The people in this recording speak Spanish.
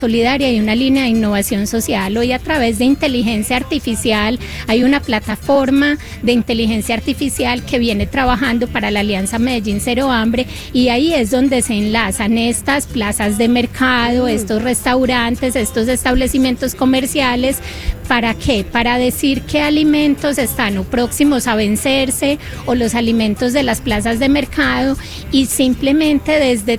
Solidaria y una línea de innovación social. Hoy a través de inteligencia artificial hay una plataforma de inteligencia artificial que viene trabajando para la Alianza Medellín Cero Hambre, y ahí es donde se enlazan estas plazas de mercado, estos restaurantes, estos establecimientos comerciales. ¿Para qué? Para decir qué alimentos están o próximos a vencerse, o los alimentos de las plazas de mercado, y simplemente desde